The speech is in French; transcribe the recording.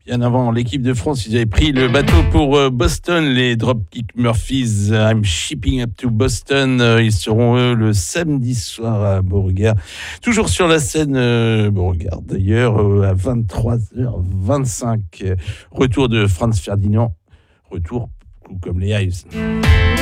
Bien avant l'équipe de France, ils avaient pris le bateau pour Boston, les Dropkick Murphys. I'm shipping up to Boston. Ils seront eux le samedi soir à Beauregard. Toujours sur la scène Beauregard d'ailleurs, à 23h25. Retour de Franz Ferdinand. Retour comme les Hives.